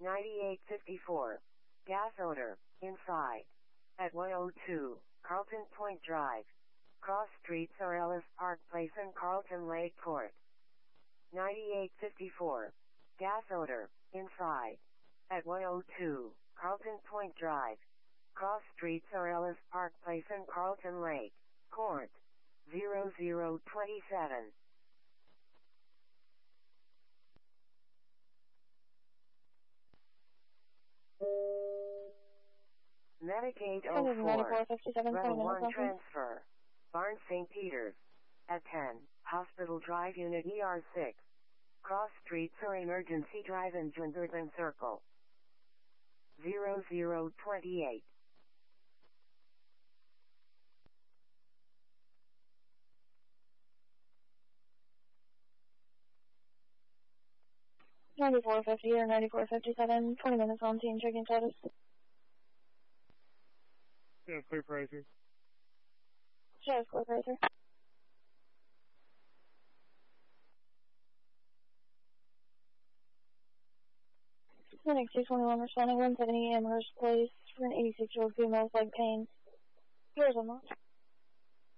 9854. Gas odor, inside. At 102, Carlton Point Drive. Cross streets are Ellis Park Place and Carlton Lake Court. 9854. Gas odor, inside. At 102, Carlton Point Drive. Cross streets are Ellis Park Place and Carlton Lake Court. 0027. Medicaid 04. Level 1 transfer. Barnes St. Peters. At 10, Hospital Drive Unit ER6. Cross streets or Emergency Drive in Jungerton Circle. 0028. $94.50 or $94.57, 20 minutes on team checking status. Yeah, clear pricing. Status clear pricer. Clinic 221 responding 170 Amherst Place for an 86-year-old female's leg pain. Here's a lot.